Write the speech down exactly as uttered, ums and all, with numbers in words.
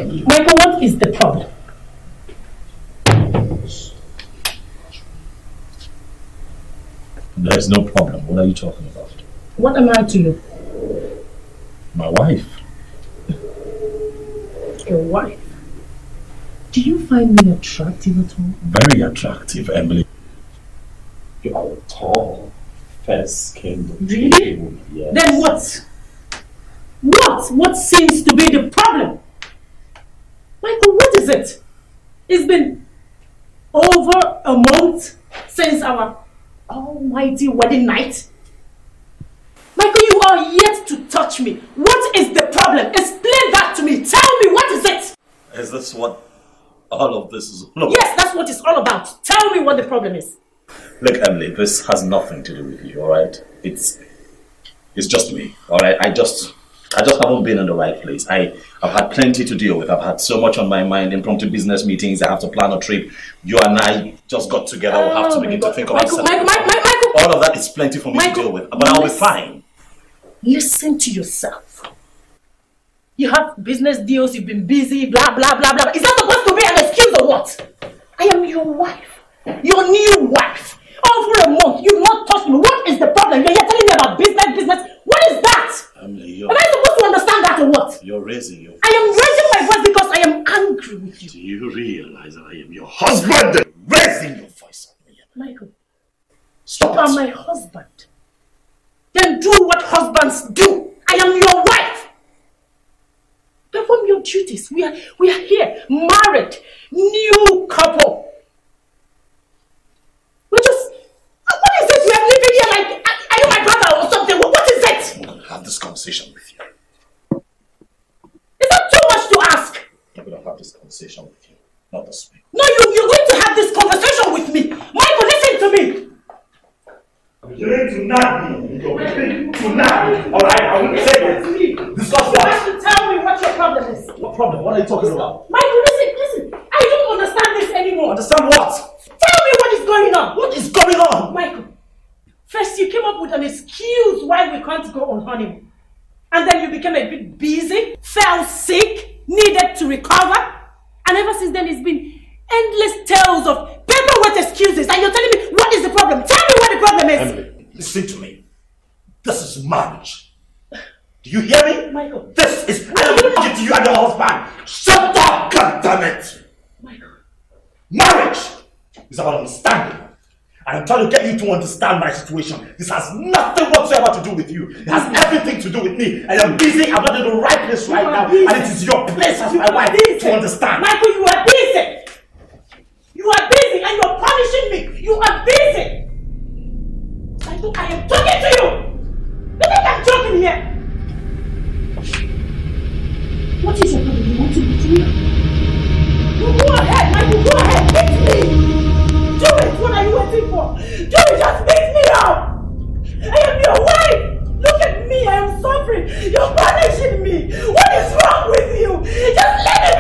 Emily. Michael, what is the problem? There is no problem. What are you talking about? What am I to you? My wife. Your wife? Do you find me attractive at all? Very attractive, Emily. You are tall, fair-skinned. Really? Yes. Then what? What? What seems to be the problem? Michael, what is it? It's been over a month since our almighty wedding night. Michael, you are yet to touch me. What is the problem? Explain that to me. Tell me, what is it? Is this what all of this is all about? Yes, that's what it's all about. Tell me what the problem is. Look, Emily, this has nothing to do with you, alright? It's it's just me, alright? I just I just haven't been in the right place. I, I've had plenty to deal with. I've had so much on my mind, impromptu business meetings, I have to plan a trip. You and I just got together, we'll have to Oh begin my to think God. about Michael, something. Michael, Michael, Michael. All of that is plenty for me Michael, to deal with, but I'll be listen. fine. Listen to yourself. You have business deals, you've been busy, blah, blah, blah, blah. Is that supposed to be an excuse or what? I am your wife. Your new wife. Over a month, you've not touched me. What is the problem? You're telling me about business, business. What is that? Emily, you're, Am I supposed to understand that or what? you're raising your voice. I am raising my voice because I am angry with you. Do you realize that I am your husband? Raising your voice at me. Michael, Stop you are it. my husband. Then do what husbands do. I am your wife. Perform your duties. We are, we are here, married, new couple. We're just, what is this? We are living here like, are you my brother or something? What is it? I'm going to have this conversation with you. Is that too much to ask? I'm going to have this conversation with you, not this week. No, you, you're going to have this conversation with me. Michael, listen to me. You need to nag me. You need to nag me. Alright, I will say it. Discuss You that. have to tell me what your problem is. What problem? What are you talking about? Michael, listen, listen. I don't understand this anymore. Understand what? Tell me what is going on. What is going on? Michael, first you came up with an excuse why we can't go on honeymoon. And then you became a bit busy, fell sick, needed to recover. And ever since then it's been endless tales of paperweight excuses. And you're telling me what is the problem? Tell me what the problem is. Emily, listen to me. This is marriage. Do you hear me? Michael. This is, I am talking to you and your husband. Shut up, goddammit. Michael. Marriage is about understanding. And I'm trying to get you to understand my situation. This has nothing whatsoever to do with you. It has everything to do with me. And I'm busy. I'm not in the right place right now. busy. And it is your place as You my are wife busy. to understand. Michael, you are busy. You are busy and you're punishing me. You are busy. Michael, I am talking to you. You think I'm joking here? What is your problem? You want to beat me? You go ahead, Michael. Go ahead. Beat me. Do it. What are you waiting for? Do it. Just beat me up. I am your wife. Look at me. I am suffering. You're punishing me. What is wrong with you? Just let me